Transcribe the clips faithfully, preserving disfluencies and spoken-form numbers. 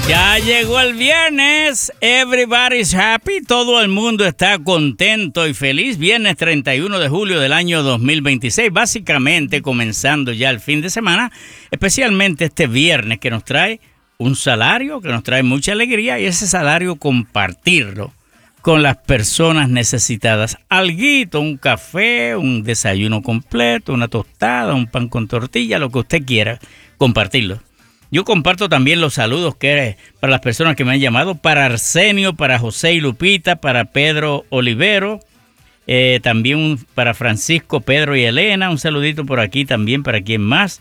Ya llegó el viernes, everybody's happy, todo el mundo está contento y feliz. Viernes treinta y uno de julio del año dos mil veintiséis, básicamente comenzando ya el fin de semana, especialmente este viernes que nos trae un salario, que nos trae mucha alegría y ese salario compartirlo con las personas necesitadas. Alguito, un café, un desayuno completo, una tostada, un pan con tortilla, lo que usted quiera, compartirlo. Yo comparto también los saludos que para las personas que me han llamado, para Arsenio, para José y Lupita, para Pedro Olivero, eh, también para Francisco, Pedro y Elena, un saludito por aquí también para quien más,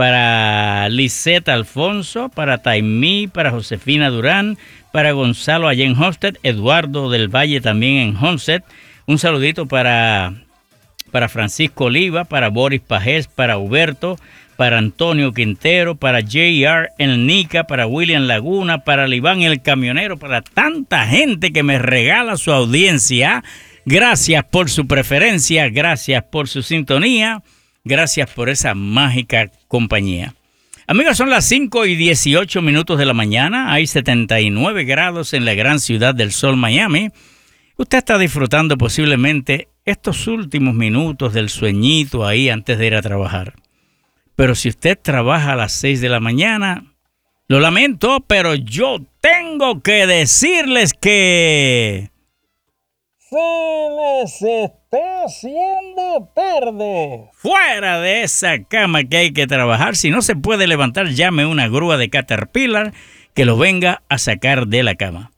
para Lisette Alfonso, para Taimí, para Josefina Durán, para Gonzalo allá en Homestead, Eduardo del Valle también en Homestead, un saludito para, para Francisco Oliva, para Boris Pajés, para Huberto, para Antonio Quintero, para J R El Nica, para William Laguna, para Iván el Camionero, para tanta gente que me regala su audiencia. Gracias por su preferencia, gracias por su sintonía, gracias por esa mágica compañía. Amigos, son las cinco y dieciocho minutos de la mañana, hay setenta y nueve grados en la gran ciudad del sol, Miami. Usted está disfrutando posiblemente estos últimos minutos del sueñito ahí antes de ir a trabajar. Pero si usted trabaja a las seis de la mañana, lo lamento, pero yo tengo que decirles que se les está haciendo tarde. Fuera de esa cama que hay que trabajar, si no se puede levantar, llame una grúa de Caterpillar que lo venga a sacar de la cama.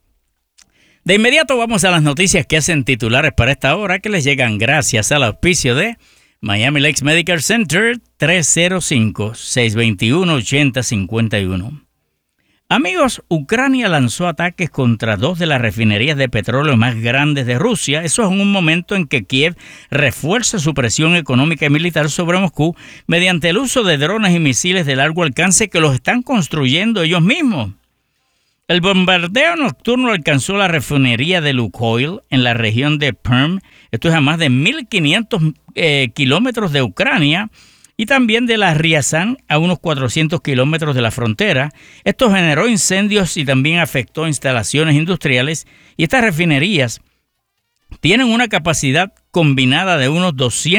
De inmediato vamos a las noticias que hacen titulares para esta hora, que les llegan gracias al auspicio de Miami Lakes Medical Center, tres cero cinco, seis dos uno, ocho cero cinco uno. Amigos, Ucrania lanzó ataques contra dos de las refinerías de petróleo más grandes de Rusia. Eso es en un momento en que Kiev refuerza su presión económica y militar sobre Moscú mediante el uso de drones y misiles de largo alcance que los están construyendo ellos mismos. El bombardeo nocturno alcanzó la refinería de Lukoil en la región de Perm. Esto es a más de mil quinientos eh, kilómetros de Ucrania y también de la Ryazan a unos cuatrocientos kilómetros de la frontera. Esto generó incendios y también afectó instalaciones industriales y estas refinerías tienen una capacidad combinada de unos doscientos